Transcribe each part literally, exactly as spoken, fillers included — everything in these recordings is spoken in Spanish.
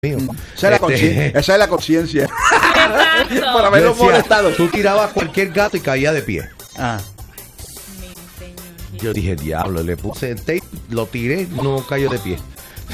mío. Esa es la conciencia. Este, esa es la conciencia. Por haberlo decía, molestado. tú tirabas cualquier gato y caía de pie. Ah. Yo dije, diablo, le puse tape, lo tiré, no cayó de pie.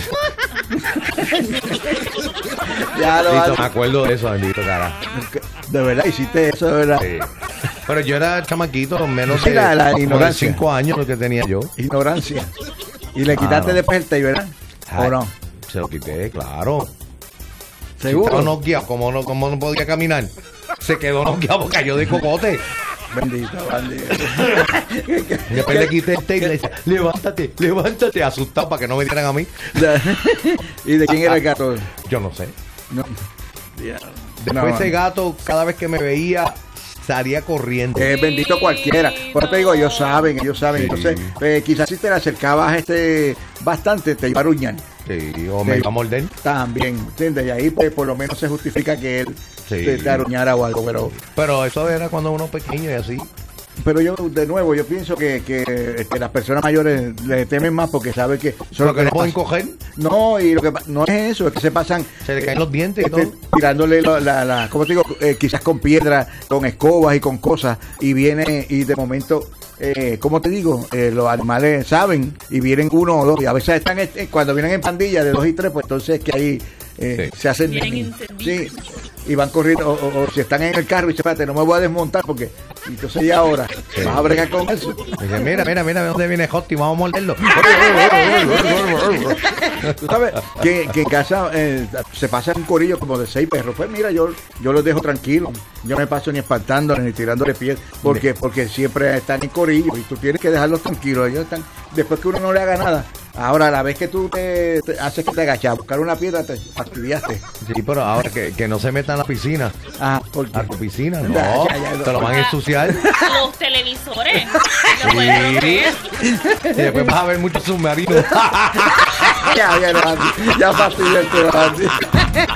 Ya lo Bendito, has- me acuerdo de eso, bendito cara. De verdad, hiciste eso, de verdad. Sí. Pero yo era chamaquito, menos Sí, de la- la como de ignorancia. cinco años lo que tenía yo. Ignorancia. Y le quitaste Ah, no. después el tape, ¿verdad? Ay, ¿O no? Se lo quité, claro. ¿Seguro? Estaba noqueado, como no, como no podía caminar. Se quedó noqueado porque cayó de cocote. Bendito, bandido. Después le quité el tape y le decía, levántate, levántate, asustado para que no me dieran a mí. ¿Y de quién era el gato? Yo no sé. No. Después No. ese gato, cada vez que me veía, salía corriendo. Es bendito cualquiera. Por eso te digo, ellos saben, ellos saben. Sí. Entonces, eh, quizás si te le acercabas este bastante, te iba a aruñar. Sí, o me Sí. iba a morder. También, ¿entiendes? Y ahí pues, por lo menos se justifica que él Sí. te, te aruñara o algo. Pero Pero eso era cuando uno pequeño y así. pero yo, de nuevo, yo pienso que, que, que las personas mayores le temen más porque saben que... Solo que no les pueden pasa. coger, No, y lo que pa- no es eso, es que se pasan... se le caen los dientes y este, todo. tirándole la, la, la- ¿cómo te digo? Eh, quizás con piedras, con escobas y con cosas, y viene y de momento, eh, ¿cómo te digo? Eh, los animales saben y vienen uno o dos, y a veces están, eh, cuando vienen en pandilla de dos y tres, pues entonces que ahí eh, Sí. se hacen... Vienen encendidos. Sí, y van corriendo, o, o- o si están en el carro y dicen, espérate, no me voy a desmontar porque, y entonces y ahora, Sí. vas a bregar con eso. Dice, mira, mira, mira, ¿de dónde viene Hosty? Vamos a morderlo. Tú sabes que, que en casa eh, se pasa un corillo como de seis perros. Pues mira, yo, yo los dejo tranquilos. Yo no me paso ni espantándoles ni tirándole pies porque, porque siempre están en corillo y tú tienes que dejarlos tranquilos. Ellos están, después que uno no le haga nada. Ahora, a la vez que tú te, te haces que te agachas a buscar una piedra, te fastidiaste. Sí, pero ahora que, que no se metan a la piscina. Ah, porque A tu piscina, no. Ya, ya, ya, Te lo van a ensuciar. Los televisores. No pueden romper. Y después vas a ver muchos submarinos. ya, ya, no, Andy, ya fastidiaste, Andy.